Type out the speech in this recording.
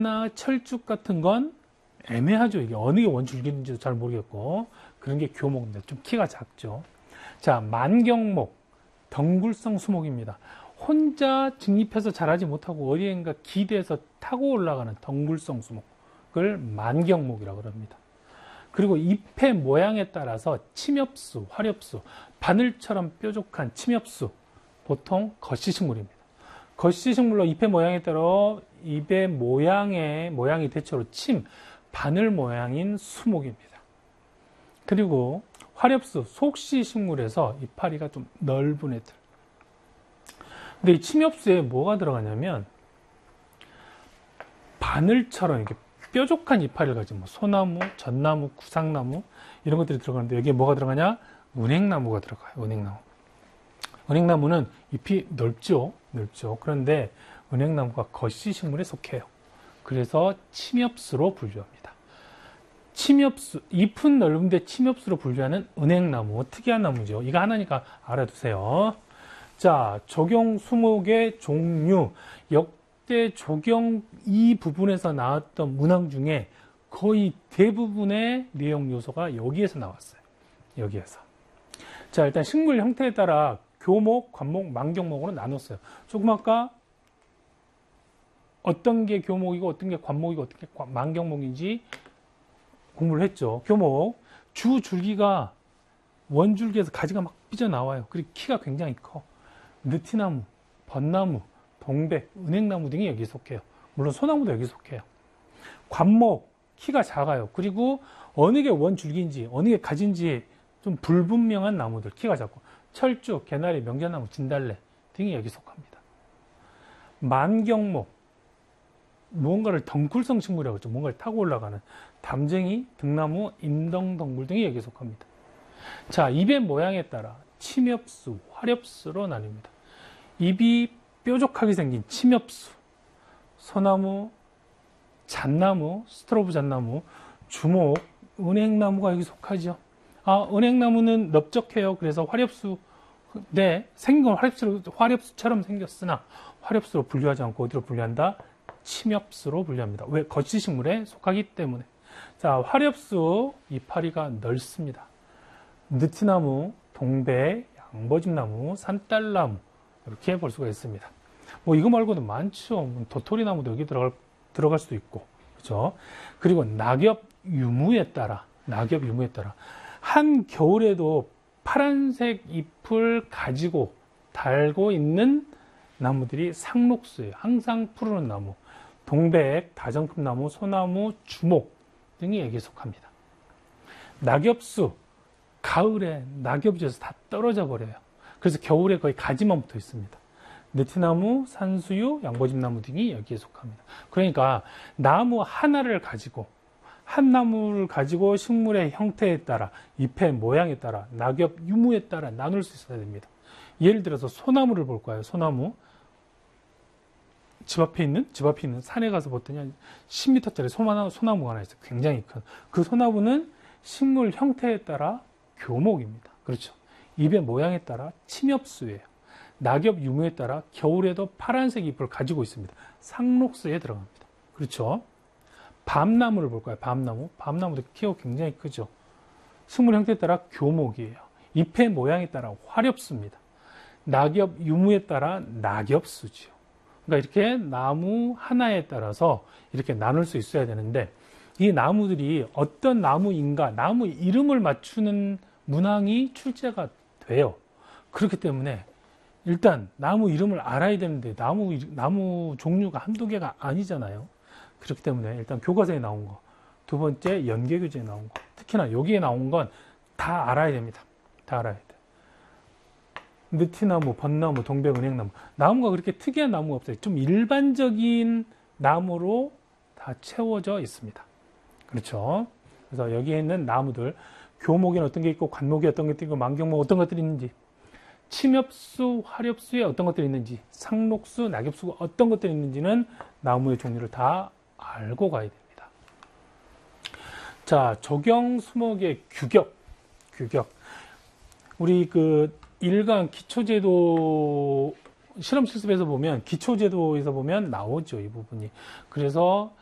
철쭉 같은 건 애매하죠. 이게 어느 게 원줄기인지도 잘 모르겠고, 그런 게 교목입니다. 좀 키가 작죠. 자, 만경목, 덩굴성 수목입니다. 혼자 직립해서 자라지 못하고 어디엔가 기대서 타고 올라가는 덩굴성 수목을 만경목이라고 합니다. 그리고 잎의 모양에 따라서 침엽수, 화렵수, 바늘처럼 뾰족한 침엽수, 보통 거시식물입니다. 거시식물로 잎의 모양에 따라 잎의 모양이 대체로 바늘 모양인 수목입니다. 그리고 화렵수, 속시식물에서 이파리가 좀 넓은 애들. 근데 이 침엽수에 뭐가 들어가냐면 바늘처럼 이렇게 뾰족한 이파리를 가진 소나무, 전나무, 구상나무 이런 것들이 들어가는데 여기에 뭐가 들어가냐? 은행나무가 들어가요. 은행나무. 은행나무는 잎이 넓죠. 그런데 은행나무가 거시식물에 속해요. 그래서 침엽수로 분류합니다. 침엽수, 잎은 넓은데 침엽수로 분류하는 은행나무, 특이한 나무죠. 이거 하나니까 알아두세요. 자, 조경수목의 종류, 역대 조경 이 부분에서 나왔던 문항 중에 거의 대부분의 내용 요소가 여기에서 나왔어요. 여기에서. 자, 일단 식물 형태에 따라 교목, 관목, 만경목으로 나눴어요. 조금 아까 어떤 게 교목이고 어떤 게 관목이고 어떤 게 만경목인지 공부를 했죠. 교목, 주 줄기가 원줄기에서 가지가 막 삐져나와요. 그리고 키가 굉장히 커. 느티나무, 벚나무, 동백, 은행나무 등이 여기 속해요. 물론 소나무도 여기 속해요. 관목, 키가 작아요. 그리고 어느 게 원줄기인지 어느 게 가지인지 좀 불분명한 나무들, 키가 작고 철쭉, 개나리, 명자나무, 진달래 등이 여기 속합니다. 만경목, 무언가를 덩굴성 식물이라고 했죠. 뭔가를 타고 올라가는 담쟁이, 등나무, 임덩덩굴 등이 여기에 속합니다. 자, 잎의 모양에 따라 침엽수, 화렵수로 나뉩니다. 잎이 뾰족하게 생긴 침엽수, 소나무, 잣나무, 스트로브 잣나무, 주목, 은행나무가 여기 속하죠. 아, 은행나무는 넓적해요. 그래서 화렵수, 네, 생긴 건 화렵수처럼 생겼으나 화렵수로 분류하지 않고 어디로 분류한다? 침엽수로 분류합니다. 왜? 거시식물에 속하기 때문에. 자, 화렵수 이파리가 넓습니다. 느티나무, 동백, 양버짐나무, 산딸나무 이렇게 볼 수가 있습니다. 뭐 이거 말고도 많죠. 도토리나무도 여기 들어갈 수도 있고, 그렇죠? 그리고 낙엽 유무에 따라 한 겨울에도 파란색 잎을 가지고 달고 있는 나무들이 상록수예요. 항상 푸르는 나무. 동백, 다정큼나무, 소나무, 주목 등이 여기에 속합니다. 낙엽수, 가을에 낙엽이 져서 다 떨어져 버려요. 그래서 겨울에 거의 가지만 붙어 있습니다. 느티나무, 산수유, 양버짐나무 등이 여기에 속합니다. 그러니까 나무 하나를 가지고 한 나무를 가지고 식물의 형태에 따라 잎의 모양에 따라 낙엽 유무에 따라 나눌 수 있어야 됩니다. 예를 들어서 소나무를 볼까요? 소나무. 집 앞에 있는 산에 가서 봤더니 한 10m짜리 소나무가 하나 있어요. 굉장히 큰. 그 소나무는 식물 형태에 따라 교목입니다. 그렇죠. 잎의 모양에 따라 침엽수예요. 낙엽 유무에 따라 겨울에도 파란색 잎을 가지고 있습니다. 상록수에 들어갑니다. 그렇죠. 밤나무를 볼까요? 밤나무도 키가 굉장히 크죠. 식물 형태에 따라 교목이에요. 잎의 모양에 따라 화렵수입니다. 낙엽 유무에 따라 낙엽수지요. 그러니까 이렇게 나무 하나에 따라서 이렇게 나눌 수 있어야 되는데 이 나무들이 어떤 나무인가 나무 이름을 맞추는 문항이 출제가 돼요. 그렇기 때문에 일단 나무 이름을 알아야 되는데 나무 종류가 한두 개가 아니잖아요. 그렇기 때문에 일단 교과서에 나온 거, 두 번째 연계교재에 나온 거, 특히나 여기에 나온 건 다 알아야 됩니다. 다 알아야 돼. 느티나무, 벚나무, 동백, 은행나무. 나무가 그렇게 특이한 나무가 없어요. 좀 일반적인 나무로 다 채워져 있습니다. 그렇죠. 그래서 여기에 있는 나무들, 교목에는 어떤 게 있고, 관목에 어떤 것들이 있고, 만경목 어떤 것들이 있는지, 침엽수, 화렵수에 어떤 것들이 있는지, 상록수, 낙엽수가 어떤 것들이 있는지는 나무의 종류를 다 알고 가야 됩니다. 자, 조경수목의 규격. 우리 일간 기초제도 실험 실습에서 보면 기초제도에서 보면 나오죠, 이 부분이. 그래서